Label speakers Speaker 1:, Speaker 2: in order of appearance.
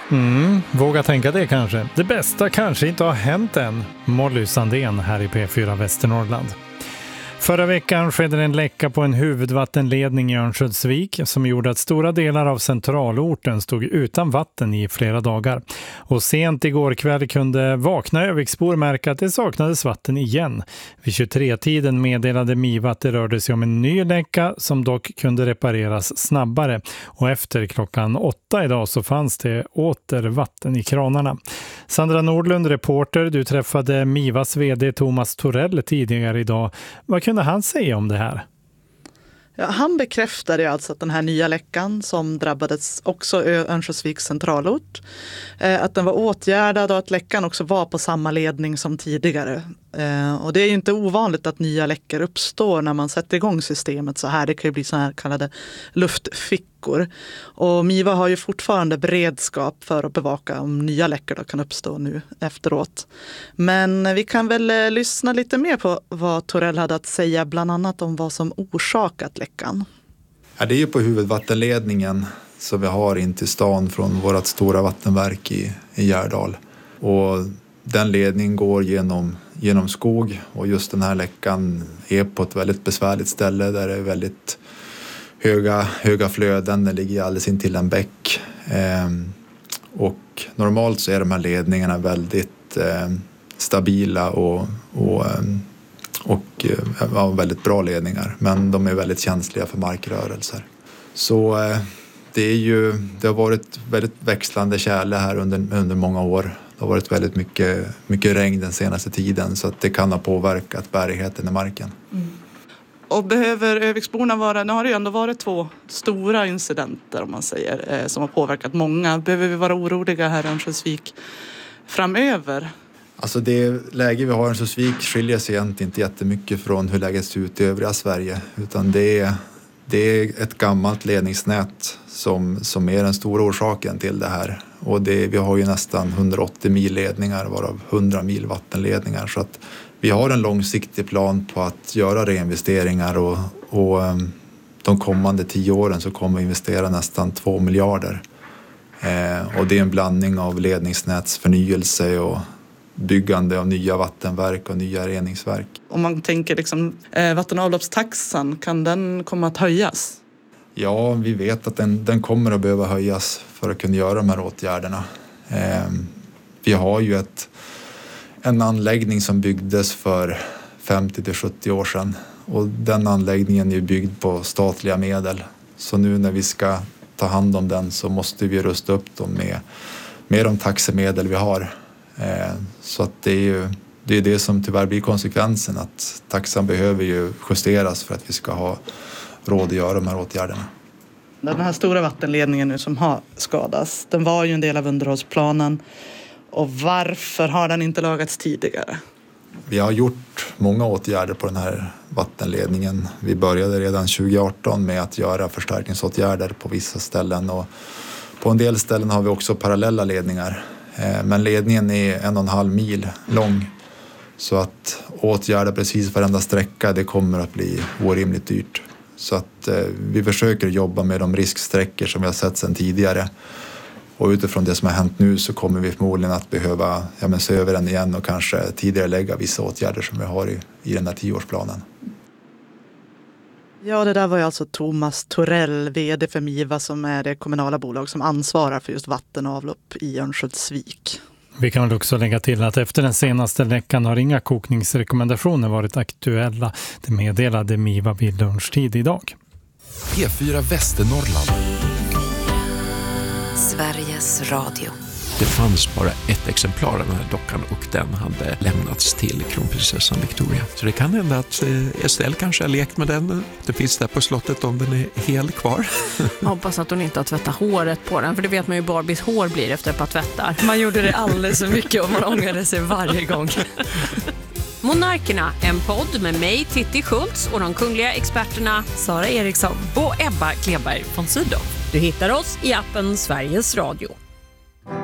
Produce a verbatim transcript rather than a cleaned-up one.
Speaker 1: Mm, våga tänka det kanske. Det bästa kanske inte har hänt än. Molly Sandén här i P fyra Västernorrland. Förra veckan skedde en läcka på en huvudvattenledning i Örnsköldsvik som gjorde att stora delar av centralorten stod utan vatten i flera dagar. Och sent igår kväll kunde vakna Öviksbor märka att det saknades vatten igen. Vid tjugotre-tiden meddelade Miva att det rörde sig om en ny läcka som dock kunde repareras snabbare. Och efter klockan åtta idag så fanns det åter vatten i kranarna. Sandra Nordlund, reporter, du träffade Mivas vd Thomas Torell tidigare idag. Vad kunde han säga om det här?
Speaker 2: Ja, han bekräftade alltså att den här nya läckan som drabbades också Örnsköldsviks centralort, eh, att den var åtgärdad och att läckan också var på samma ledning som tidigare. Eh, och det är ju inte ovanligt att nya läckor uppstår när man sätter igång systemet så här. Det kan ju bli så här kallade luftfickor. Och Miva har ju fortfarande beredskap för att bevaka om nya läckor då kan uppstå nu efteråt. Men vi kan väl eh, lyssna lite mer på vad Torell hade att säga, bland annat om vad som orsakat läckan.
Speaker 3: Ja, det är ju på huvudvattenledningen som vi har in till stan från vårt stora vattenverk i, i Gärdal. Och den ledningen går genom, genom skog, och just den här läckan är på ett väldigt besvärligt ställe där det är väldigt höga, höga flöden. Den ligger alldeles in till en bäck. Eh, och normalt så är de här ledningarna väldigt eh, stabila och, och, och ja, väldigt bra ledningar. Men de är väldigt känsliga för markrörelser. Så eh, det, är ju, det har varit väldigt växlande tjäle här under, under många år. Det har varit väldigt mycket, mycket regn den senaste tiden, så att det kan ha påverkat bärigheten i marken. Mm.
Speaker 2: Och behöver Öviksborna vara, nu har det ju ändå varit två stora incidenter om man säger, eh, som har påverkat många. Behöver vi vara oroliga här i Örnsköldsvik framöver?
Speaker 3: Alltså det läge vi har i Örnsköldsvik skiljer sig egentligen inte jättemycket från hur läget ser ut i övriga Sverige. Utan det är, det är ett gammalt ledningsnät som, som är den stora orsaken till det här. Och det, vi har ju nästan hundraåttio mil ledningar, varav hundra mil vattenledningar. Så att vi har en långsiktig plan på att göra reinvesteringar, och, och de kommande tio åren så kommer vi investera nästan två miljarder. Eh, och det är en blandning av ledningsnätsförnyelse och byggande av nya vattenverk och nya reningsverk.
Speaker 2: Om man tänker liksom, eh, vatten- och avloppstaxan, kan den komma att höjas?
Speaker 3: Ja, vi vet att den, den kommer att behöva höjas för att kunna göra de här åtgärderna. Eh, vi har ju ett, en anläggning som byggdes för femtio till sjuttio år sedan. Och den anläggningen är byggd på statliga medel. Så nu när vi ska ta hand om den så måste vi rusta upp dem med, med de taxemedel vi har. Eh, så att det är ju det, är det som tyvärr blir konsekvensen, att taxan behöver ju justeras för att vi ska ha råd att göra de här åtgärderna.
Speaker 2: Den här stora vattenledningen nu som har skadats, den var ju en del av underhållsplanen. Och varför har den inte lagats tidigare?
Speaker 3: Vi har gjort många åtgärder på den här vattenledningen. Vi började redan tjugo arton med att göra förstärkningsåtgärder på vissa ställen. Och på en del ställen har vi också parallella ledningar. Men ledningen är en och en halv mil lång. Så att åtgärda precis varenda sträcka, det kommer att bli orimligt dyrt. Så att eh, vi försöker jobba med de risksträckor som vi har sett sedan tidigare. Och utifrån det som har hänt nu så kommer vi förmodligen att behöva ja, men se över den igen och kanske tidigare lägga vissa åtgärder som vi har i, i den här tioårsplanen.
Speaker 2: Ja, det där var ju alltså Thomas Torell, vd för Miva, som är det kommunala bolag som ansvarar för just vatten och avlopp i Örnsköldsvik.
Speaker 1: Vi kan också lägga till att efter den senaste läckan har inga kokningsrekommendationer varit aktuella. Det meddelade Miva vid lunchtid idag.
Speaker 4: P fyra Västernorrland.
Speaker 5: Sveriges Radio.
Speaker 6: Det fanns bara ett exemplar av den här dockan och den hade lämnats till kronprinsessan Victoria. Så det kan hända att Estelle kanske har lekt med den. Det finns där på slottet om den är helt kvar.
Speaker 7: Jag hoppas att hon inte har tvättat håret på den, för det vet man ju Barbies hår blir efter ett par tvättar.
Speaker 5: Man gjorde det alldeles så mycket och man ångrade sig varje gång. Monarkerna, en podd med mig, Titti Schultz, och de kungliga experterna Sara Eriksson och Ebba Kleberg von Sydow. Du hittar oss i appen Sveriges Radio.